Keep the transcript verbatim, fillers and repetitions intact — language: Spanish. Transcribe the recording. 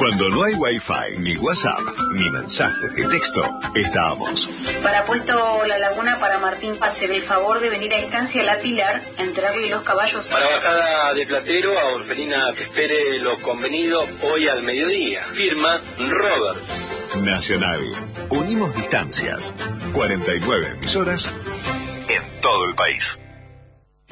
Cuando no hay wifi, ni WhatsApp, ni mensajes de texto, estamos. Para Puesto La Laguna, para Martín Pase, el favor de venir a Estancia La Pilar, entrarle los caballos. Para bajada de Platero, a Orfelina que espere lo convenido hoy al mediodía. Firma Robert. Nacional. Unimos distancias. cuarenta y nueve emisoras en todo el país.